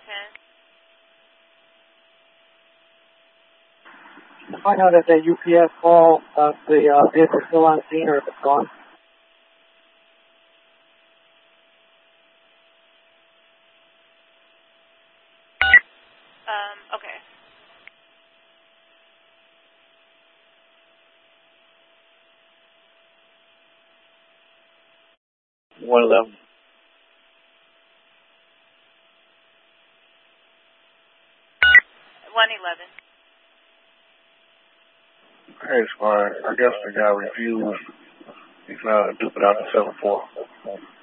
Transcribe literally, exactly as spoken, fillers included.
ten. Find out if the U P S call, uh, the uh, vehicle is still on scene or if it's gone. Um, okay. one eleven. one eleven. Hey, it's fine. I guess the guy refused. He's now dupe it out to seven four.